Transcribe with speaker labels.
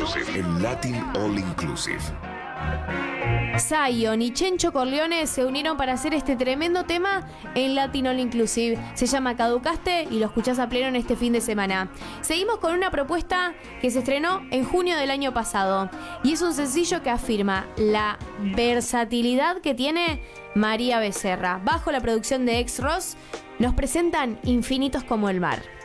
Speaker 1: En Latin All Inclusive.
Speaker 2: Zion y Chencho Corleone se unieron para hacer este tremendo tema en Latin All Inclusive. Se llama Caducaste y lo escuchás a pleno en este fin de semana. Seguimos con una propuesta que se estrenó en junio del año pasado y es un sencillo que afirma la versatilidad que tiene María Becerra. Bajo la producción de Ex Ross nos presentan Infinitos como el mar.